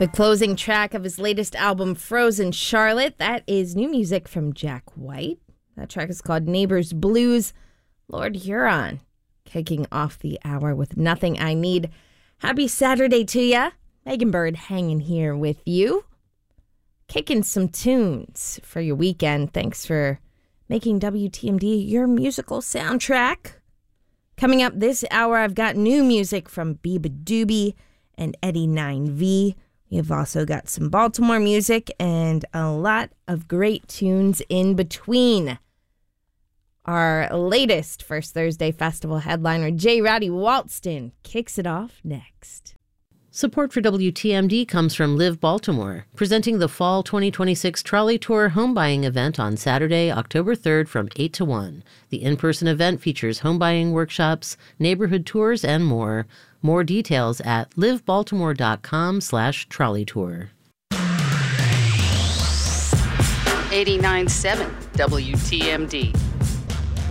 The closing track of his latest album, Frozen Charlotte, that is new music from Jack White. That track is called Neighbors Blues. Lord Huron, kicking off the hour with Nothing I Need. Happy Saturday to ya. Megan Bird hanging here with you. Kicking some tunes for your weekend. Thanks for making WTMD your musical soundtrack. Coming up this hour, I've got new music from Biba Doobie and Eddie 9V. We've also got some Baltimore music and a lot of great tunes in between. Our latest First Thursday Festival headliner, J. Rowdy Walston, kicks it off next. Support for WTMD comes from Live Baltimore, presenting the Fall 2026 Trolley Tour home buying event on Saturday, October 3rd from 8 to 1. The in-person event features home buying workshops, neighborhood tours, and more. More details at livebaltimore.com/trolley tour. 89.7 WTMD.